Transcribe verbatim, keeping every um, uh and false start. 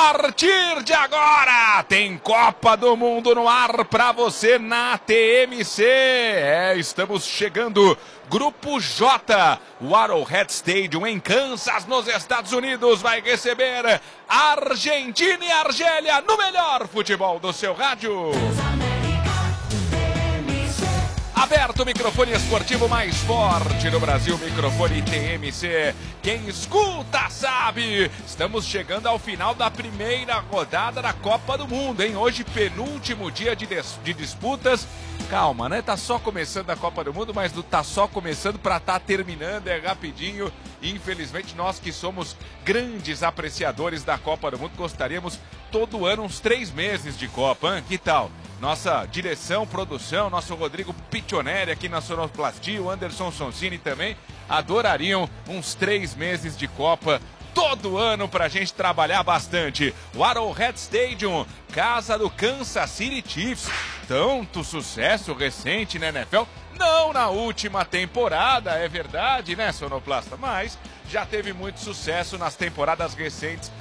partir de agora, tem Copa do Mundo no ar para você na T M C. É, estamos chegando, Grupo J, o Arrowhead Stadium em Kansas, nos Estados Unidos, vai receber Argentina e Argélia no melhor futebol do seu rádio. Aberto o microfone esportivo mais forte do Brasil, microfone T M C. Quem escuta sabe, estamos chegando ao final da primeira rodada da Copa do Mundo, hein? Hoje, penúltimo dia de, de disputas. Calma, né? Tá só começando a Copa do Mundo, mas não tá só começando para tá terminando, é rapidinho. Infelizmente, nós que somos grandes apreciadores da Copa do Mundo, gostaríamos todo ano uns três meses de Copa, hein? Que tal? Nossa direção, produção, nosso Rodrigo Piccioneri aqui na Sonoplastia, o Anderson Sonsini também, adorariam uns três meses de Copa todo ano pra gente trabalhar bastante. O Arrowhead Stadium, casa do Kansas City Chiefs, tanto sucesso recente na N F L, não na última temporada, é verdade, né, Sonoplasta? Mas já teve muito sucesso nas temporadas recentes